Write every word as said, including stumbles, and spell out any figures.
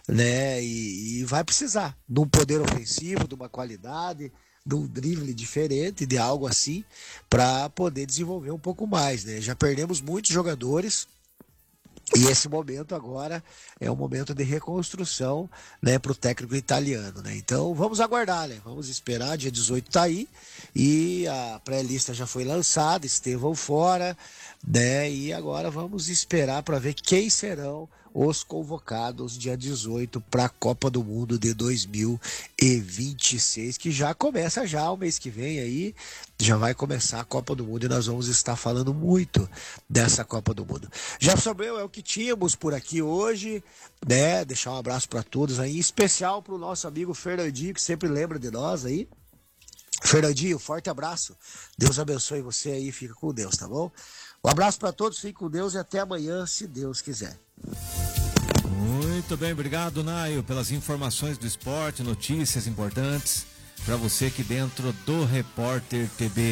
né? E, e vai precisar de um poder ofensivo, de uma qualidade, de um drible diferente, de algo assim, para poder desenvolver um pouco mais, né? Já perdemos muitos jogadores. E esse momento agora é um momento de reconstrução, né, para o técnico italiano, né? Então vamos aguardar, né? Vamos esperar, dia dezoito tá aí e a pré-lista já foi lançada, Estevão fora, né? E agora vamos esperar para ver quem serão os convocados dia dezoito para a Copa do Mundo de dois mil e vinte e seis, que já começa já o mês que vem aí, já vai começar a Copa do Mundo e nós vamos estar falando muito dessa Copa do Mundo. Jefferson Abreu, é o que tínhamos por aqui hoje, né? Deixar um abraço para todos aí, em especial para o nosso amigo Fernandinho, que sempre lembra de nós aí. Fernandinho, forte abraço. Deus abençoe você aí, fica com Deus, tá bom? Um abraço para todos, fique com Deus e até amanhã, se Deus quiser. Muito bem, obrigado, Naio, pelas informações do esporte, notícias importantes para você aqui dentro do Repórter T B.